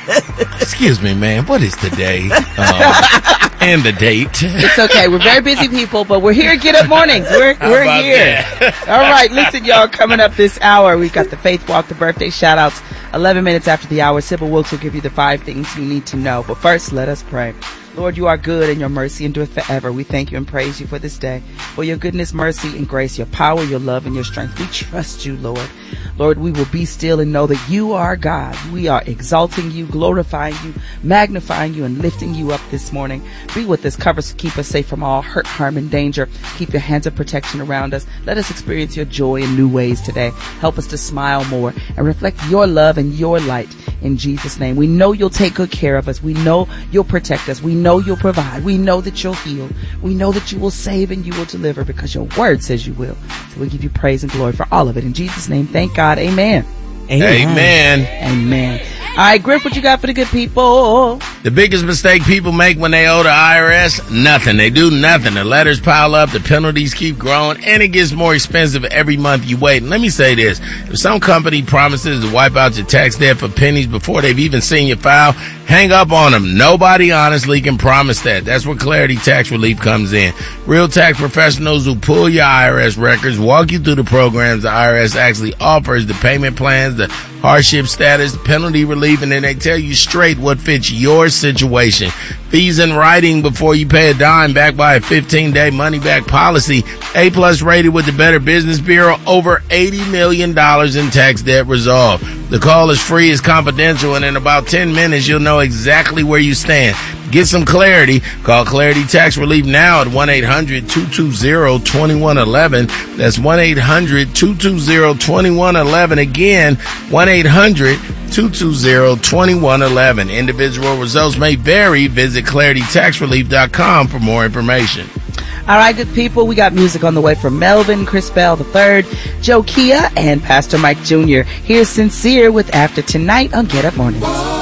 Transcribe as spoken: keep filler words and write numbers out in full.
Excuse me, man. What is today? Um, and the date. It's okay. We're very busy people, but we're here at Get Up Mornings. We're we're here. All right. Listen, y'all. Coming up this hour, we've got the Faith Walk, the birthday shout outs. eleven minutes after the hour, Sybil Wilkes will give you the five things you need to know. But first, let us pray. Lord, you are good and your mercy endureth forever. We thank you and praise you for this day, for your goodness, mercy, and grace, your power, your love, and your strength. We trust you, Lord. Lord, we will be still and know that you are God. We are exalting you, glorifying you, magnifying you, and lifting you up this morning. Be with us, cover us, keep us safe from all hurt, harm, and danger. Keep your hands of protection around us. Let us experience your joy in new ways today. Help us to smile more and reflect your love and your light in Jesus' name. We know you'll take good care of us. We know you'll protect us. We know you'll provide. We know that you'll heal. We know that you will save and you will deliver because your word says you will. So we give you praise and glory for all of it. In Jesus' name, thank God. Amen. Amen. Amen. Amen. All right, Griff, what you got for the good people? The biggest mistake people make when they owe the I R S? Nothing. They do nothing. The letters pile up, the penalties keep growing, and it gets more expensive every month you wait. And let me say this. If some company promises to wipe out your tax debt for pennies before they've even seen your file, hang up on them. Nobody honestly can promise that. That's where Clarity Tax Relief comes in. Real tax professionals who pull your I R S records, walk you through the programs the I R S actually offers, the payment plans, the hardship status, penalty relief, and then they tell you straight what fits your situation. Fees in writing before you pay a dime, backed by a fifteen-day money-back policy. A-plus rated with the Better Business Bureau. Over eighty million dollars in tax debt resolved. The call is free, it's confidential, and in about ten minutes, you'll know exactly where you stand. Get some clarity. Call Clarity Tax Relief now at one eight hundred two two zero two one one one. That's one eight hundred two two zero two one one one. Again, one eight hundred two two zero two one one one. Individual results may vary. Visit clarity tax relief dot com for more information. All right, good people. We got music on the way from Melvin, Chris Bell the third, Joe Kia, and Pastor Mike Junior Here's Sincere with After Tonight on Get Up Mornings.